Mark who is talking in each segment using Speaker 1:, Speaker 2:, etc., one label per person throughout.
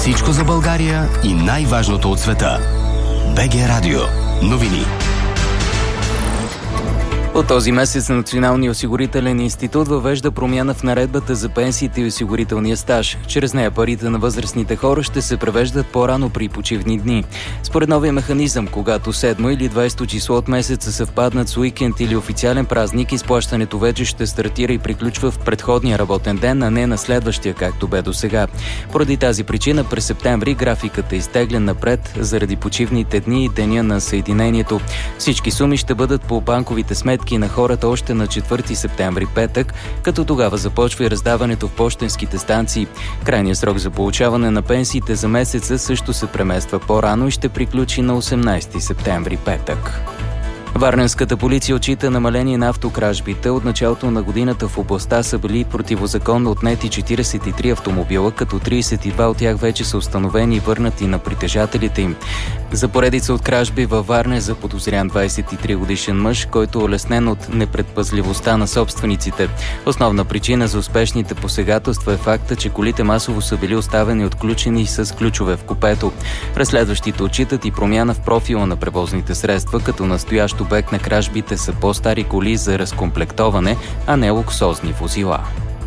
Speaker 1: Всичко за България и най-важното от света. БГ Радио. Новини.
Speaker 2: От този месец Националния осигурителен институт въвежда промяна в наредбата за пенсиите и осигурителния стаж. Чрез нея парите на възрастните хора ще се превеждат по-рано при почивни дни. Според новия механизъм, когато 7 или 20 число от месеца съвпаднат с уикенд или официален празник, изплащането вече ще стартира и приключва в предходния работен ден, а не на следващия, както бе до сега. Поради тази причина през септември графикът е изтеглен напред заради почивните дни и деня на съединението. Всички суми ще бъдат по банковите сметки на хората още на 4 септември, петък, като тогава започва и раздаването в пощенските станции. Крайният срок за получаване на пенсиите за месеца също се премества по-рано и ще приключи на 18 септември, петък. Варненската полиция отчита намаление на автокражбите. От началото на годината в областта са били противозаконно отнети 43 автомобила, като 32 от тях вече са установени и върнати на притежателите им. За поредица от кражби във Варна е заподозрян 23-годишен мъж, който е улеснен от непредпазливостта на собствениците. Основна причина за успешните посегателства е факта, че колите масово са били оставени отключени с ключове в купето. Разследващите отчитат и промяна в профила на превозните средства, като настоящ обект на кражбите са по-стари коли за разкомплектоване, а не луксозни возила.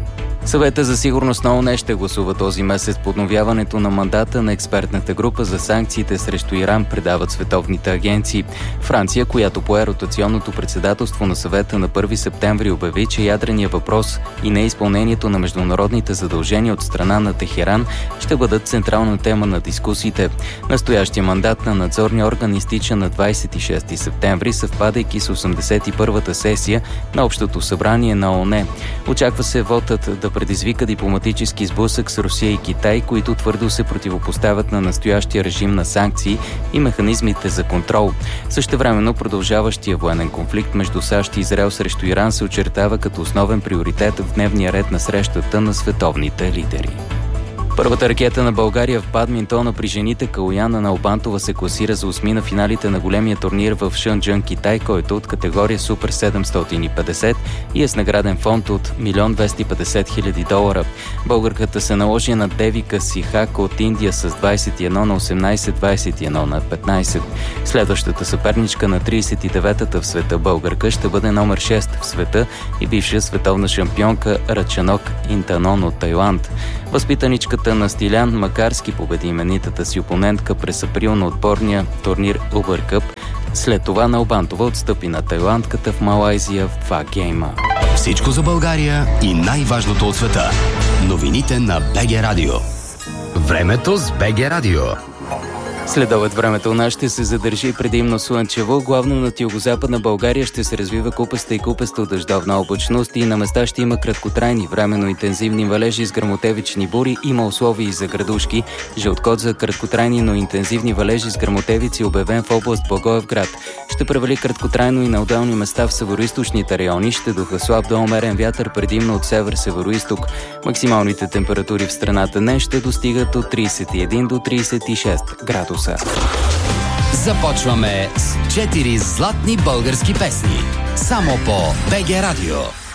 Speaker 2: Съвета за сигурност на ООН ще гласува този месец подновяването на мандата на експертната група за санкциите срещу Иран, предават световните агенции. Франция, която пое ротационното председателство на Съвета на 1 септември, обяви, че ядреният въпрос и неизпълнението на международните задължения от страна на Техеран ще бъдат централна тема на дискусиите. Настоящия мандат на надзорния орган изтича на 26 септември, съвпадайки с 81-та сесия на Общото събрание на ООН. Очаква се вотът да предизвика дипломатически сблъсък с Русия и Китай, които твърдо се противопоставят на настоящия режим на санкции и механизмите за контрол. Същевременно продължаващия военен конфликт между САЩ и Израел срещу Иран се очертава като основен приоритет в дневния ред на срещата на световните лидери. Първата ракета на България в бадминтона при жените Калояна Налбантова се класира за 8 на финалите на големия турнир в Шенджън, Китай, който е от категория Супер 750 и е с награден фонд от $1 250 000. Българката се наложи на Девика Сихак от Индия с 21 на 18, 21 на 15. Следващата съперничка на 39-та в света българка ще бъде номер 6 в света и бивша световна шампионка Рачанок Интанон от Тайланд. Възпитаничката на Стилян Макарски победи именитата си опонентка през април на отборния турнир Uber Cup. След това Налбантова отстъпи на тайландката в Малайзия в 2 гейма.
Speaker 1: Всичко за България и най-важното от света. Новините на БГ Радио. Времето с БГ Радио.
Speaker 2: Следобед времето у нас ще се задържи предимно слънчево, главно над югозападна България ще се развива купаста и купеста дъждовна облачност и на места ще има краткотрайни, временно интензивни валежи с гръмотевични бури, има условия и за градушки. Жълт код за краткотрайни, но интензивни валежи с гръмотевици обявен в област Благоевград. Ще превали краткотрайно и на отделни места в североизточните райони, ще духа слаб до умерен вятър предимно от север-североизток. Максималните температури в страната днес ще достигат от 31 до 36 градуса.
Speaker 1: Започваме с 4 златни български песни. Само по БГ Радио.